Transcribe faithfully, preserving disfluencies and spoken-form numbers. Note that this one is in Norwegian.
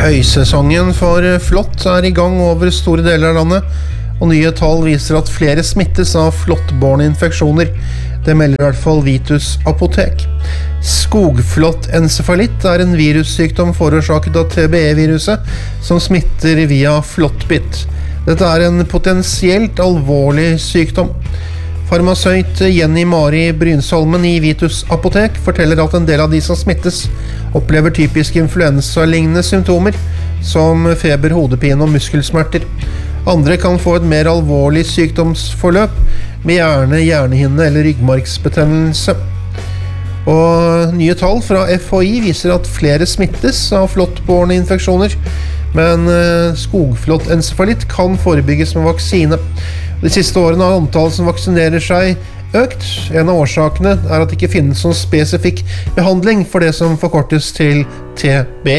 Høysesongen for flått er i gang over store deler av landet, og nye tall viser at flere smittes av flåttbårne infeksjoner. Det melder i hvert fall Vitus Apotek. Skogflåttencefalitt er en virussykdom forårsaket av T B E-viruset som smitter via flåttbitt. Dette er en potensielt alvorlig sykdom. Farmasøyt Jenny Mari Brynsholmen i Vitus Apotek forteller at en del av de som smittes opplever typiske influensa-lignende symptomer, som feber, hodepine og muskelsmerter. Andre kan få et mer alvorlig sykdomsforløp med hjerne, hjernehinne eller ryggmargsbetennelse. Og nye tall fra F H I viser at flere smittes av flåttbårne infeksjoner, men skogflåttencefalitt kan forebygges med vaksine. De siste årene har antallet som vaksinerer seg økt. En av årsakene er at det ikke finnes noen spesifikk behandling for det som forkortes til T B E.